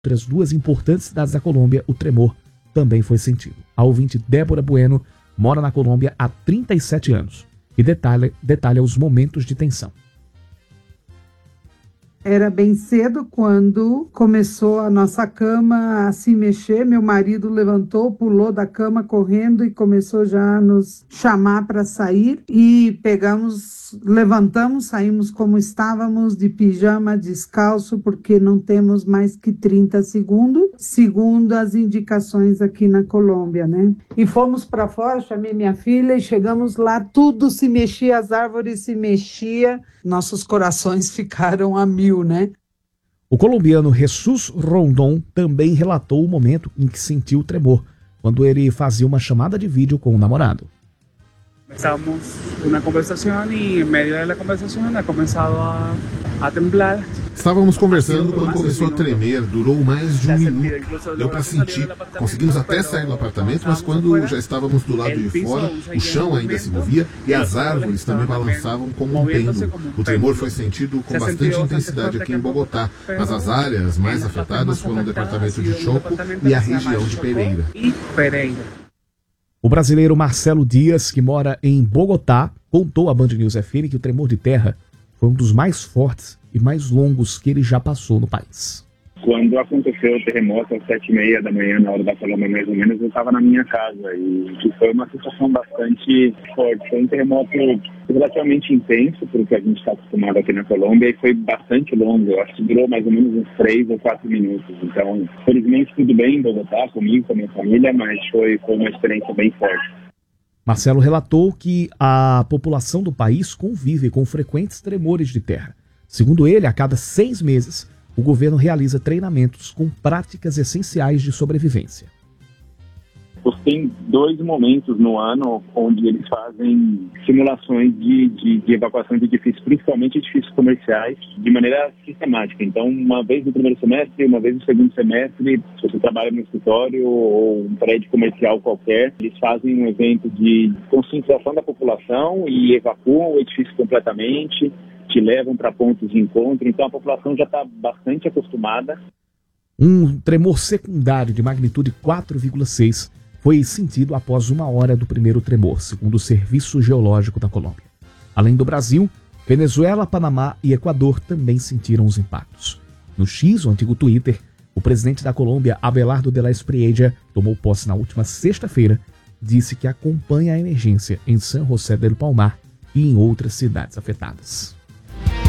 outras duas importantes cidades da Colômbia, o tremor também foi sentido. A ouvinte Débora Bueno mora na Colômbia há 37 anos e detalha os momentos de tensão. Era bem cedo quando começou a nossa cama a se mexer. Meu marido levantou, pulou da cama correndo e começou já a nos chamar para sair. E levantamos, saímos como estávamos, de pijama, descalço, porque não temos mais que 30 segundos, segundo as indicações aqui na Colômbia, né? E fomos para fora, chamei minha filha e chegamos lá, tudo se mexia, as árvores se mexiam. Nossos corações ficaram a mil, né? O colombiano Jesus Rondon também relatou o momento em que sentiu o tremor, quando ele fazia uma chamada de vídeo com o namorado. Estábamos uma conversação e em meio da conversação ha começado a temblar. Estávamos conversando quando começou a tremer, durou mais de 1 minuto. Deu para sentir. Conseguimos até sair do apartamento, mas quando já estávamos do lado de fora, o chão ainda se movia e as árvores também balançavam como um pêndulo. O tremor foi sentido com bastante intensidade aqui em Bogotá, mas as áreas mais afetadas foram o departamento de Choco e a região de Pereira. O brasileiro Marcelo Dias, que mora em Bogotá, contou à Band News FM que o tremor de terra foi um dos mais fortes e mais longos que ele já passou no país. Quando aconteceu o terremoto às 7h30 da manhã, na hora da Colômbia mais ou menos, eu estava na minha casa e foi uma situação bastante forte. Foi um terremoto relativamente intenso, porque a gente está acostumado aqui na Colômbia, e foi bastante longo. Eu acho que durou mais ou menos uns 3 ou 4 minutos. Então, felizmente tudo bem em Bogotá, comigo, com a minha família, mas foi uma experiência bem forte. Marcelo relatou que a população do país convive com frequentes tremores de terra. Segundo ele, a cada 6 meses, o governo realiza treinamentos com práticas essenciais de sobrevivência. Tem 2 momentos no ano onde eles fazem simulações de evacuação de edifícios, principalmente edifícios comerciais, de maneira sistemática. Então, uma vez no primeiro semestre, uma vez no segundo semestre, se você trabalha no escritório ou um prédio comercial qualquer, eles fazem um evento de conscientização da população e evacuam o edifício completamente, te levam para pontos de encontro. Então, a população já está bastante acostumada. Um tremor secundário de magnitude 4,6 foi sentido após 1 hora do primeiro tremor, segundo o Serviço Geológico da Colômbia. Além do Brasil, Venezuela, Panamá e Equador também sentiram os impactos. No X, o antigo Twitter, o presidente da Colômbia, Abelardo de la Espriella, tomou posse na última sexta-feira, disse que acompanha a emergência em San José del Palmar e em outras cidades afetadas.